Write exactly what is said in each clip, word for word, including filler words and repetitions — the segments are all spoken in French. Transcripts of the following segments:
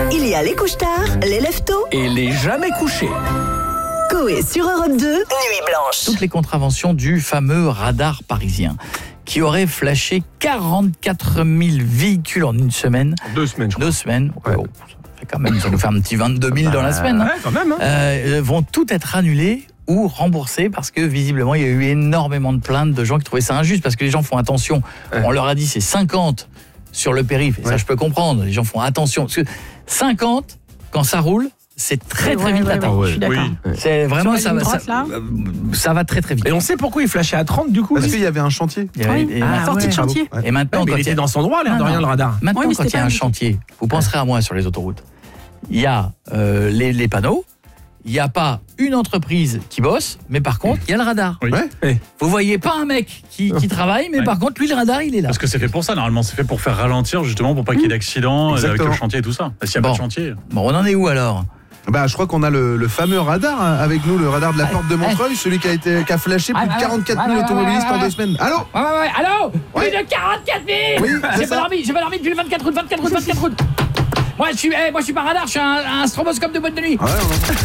Il y a les couche-tard, les lève-tôt et les jamais couchés. Coé sur Europe deux, Nuit Blanche. Toutes les contraventions du fameux radar parisien qui aurait flashé quarante-quatre mille véhicules en une semaine. Deux semaines, je crois. Deux semaines. Ouais. Oh, ça fait quand même, ça nous fait un petit vingt-deux mille dans la semaine. Hein. Ouais, quand même. Hein. Euh, vont toutes être annulées ou remboursées parce que visiblement il y a eu énormément de plaintes de gens qui trouvaient ça injuste parce que les gens font attention. Ouais. On leur a dit c'est cinquante sur le périph', et ouais. ça je peux comprendre. Les gens font attention parce que cinquante quand ça roule. C'est très très ouais, vite ouais, atteint. Ouais, je suis d'accord. Oui. C'est vraiment ça, droite, ça, ça va très très vite. Et on sait pourquoi il flashait à trente du coup. Parce qu'il y avait un chantier. Il y avait, oui, ah, sortie ouais. de chantier. Et maintenant, ouais, mais quand il était dans son droit, l'air de rien, le radar. Maintenant, oui, quand il y a un chantier, vous penserez à moi sur les autoroutes. Il y a euh, les, les panneaux. Il n'y a pas une entreprise qui bosse, mais par contre, il y a le radar. Oui. Ouais. Vous voyez pas un mec qui, qui travaille, mais ouais. par contre, lui, le radar, il est là. Parce que c'est fait pour ça, normalement. C'est fait pour faire ralentir, justement, pour pas qu'il y ait d'accidents avec le chantier et tout ça. S'il n'y a bon. pas de chantier. Bon, on en est où alors ? Bah, je crois qu'on a le, le fameux radar avec nous, le radar de la porte de Montreuil, celui qui a, été, qui a flashé plus de quarante-quatre mille automobilistes en deux semaines. Allô ? Ouais, ouais, ouais, allô ? Plus de quarante-quatre mille ! Oui, j'ai pas dormi, j'ai pas dormi depuis le vingt-quatre août, vingt-quatre août, vingt-quatre août. Moi je suis, eh, moi je suis pas radar, je suis un, un stroboscope de boîte de nuit. Ouais,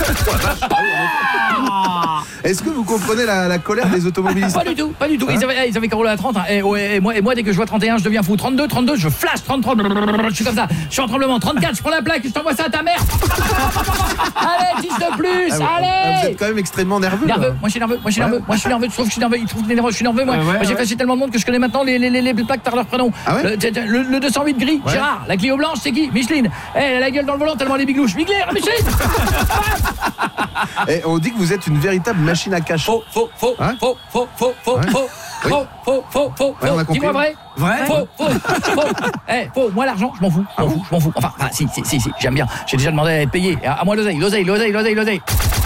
Est-ce que vous comprenez la, la colère des automobilistes ? Pas du tout, pas du tout. Hein ils avaient, ils avaient qu'à rouler à trente. Hein. Et, ouais, et, moi, et moi, dès que je vois trente et un, je deviens fou. trente-deux, trente-deux, je flash. trente, trente, je suis comme ça. Je suis en tremblement. trente-quatre, je prends la plaque, je t'envoie ça à ta mère. Allez, dix de plus, ah, allez. Vous êtes quand même extrêmement nerveux. Nerveux, moi je suis nerveux, moi je suis nerveux, moi je suis nerveux. Tu trouves que je suis nerveux, il trouve que je suis nerveux, je suis nerveux, moi. Ouais, ouais, moi j'ai ouais. flashé tellement de monde que je connais maintenant les, les, les, les plaques par leur prénom. Ah ouais le, le, le deux cent huit gris, ouais. Gérard. La Clio blanche, c'est qui ? Micheline. Eh, elle a la gueule dans le volant tellement les biglouches. Migler, Micheline. Et on dit que vous êtes une véritable machine à cash. Faux, faux, faux, hein faux, faux, faux, faux, ouais. faux, oui. faux, faux, faux, faux, ouais, faux. Dis-moi vrai. Vrai. Faux, faux, faux. Eh, faux. Moi l'argent, je m'en fous, je m'en fous, je m'en fous. Enfin, ah, si, si, si, si, j'aime bien. J'ai déjà demandé à être payé. À, à moi l'oseille, l'oseille, l'oseille, l'oseille, l'oseille.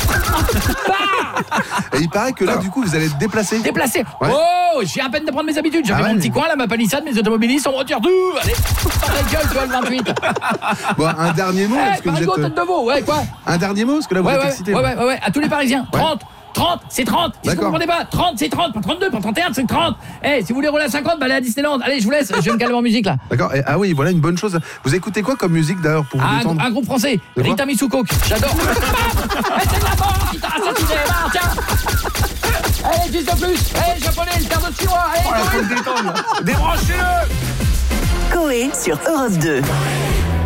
Et il paraît que là, du coup, vous allez être déplacé. Déplacé. Ouais. Oh, j'ai à peine de prendre mes habitudes. J'avais ah ouais, mon petit mais... coin là, ma palissade, mes automobilistes en voiture. Tout. Allez, par la gueule, toi le vingt-huit. Bon, un dernier mot. Hey, parce que vous êtes... tête de veau, ouais, quoi. Un dernier mot, parce que là, vous ouais, êtes ouais, excité. Ouais, ouais, ouais, ouais, à tous les Parisiens. Ouais. trente. trente, c'est trente. Si vous ne comprenez pas, trente, c'est trente. Pas trente-deux, pas trente et un, c'est trente. Eh, hey, si vous voulez rouler à cinquante, bah allez à Disneyland. Allez, je vous laisse. Je vais me calmer en musique là. D'accord. Et, ah oui, voilà une bonne chose. Vous écoutez quoi comme musique d'ailleurs pour vous ah, détendre ? Un, un groupe français. Rita Mitsouko. J'adore. C'est de la mort qui t'a assassiné. Là, tiens. Allez, dix de plus. Allez, japonais, le père de chinois. Allez, oh, la détendre. Débranchez-le. Coé sur Europe deux.